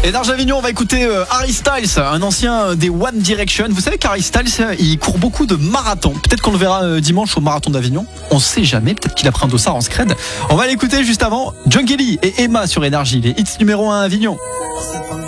Énergie Avignon, on va écouter Harry Styles, un ancien des One Direction. Vous savez qu'Harry Styles, il court beaucoup de marathons. Peut-être qu'on le verra dimanche au marathon d'Avignon. On sait jamais, peut-être qu'il a pris un dossard en scred. On va l'écouter juste avant. Jungeli et Emma sur Énergie, les hits numéro 1 à Avignon.